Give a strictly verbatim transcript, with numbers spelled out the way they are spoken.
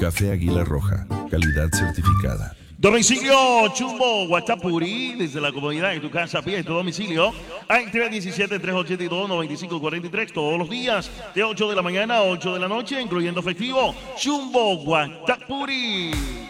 Café Águila Roja, calidad certificada. Domicilio Chumbo Guachapuri, desde la comodidad de tu casa a pie de tu domicilio. Hay tres diecisiete, tres ochenta y dos, noventa y cinco cuarenta y tres todos los días, de ocho de la mañana a ocho de la noche, incluyendo festivo. Chumbo Guachapuri.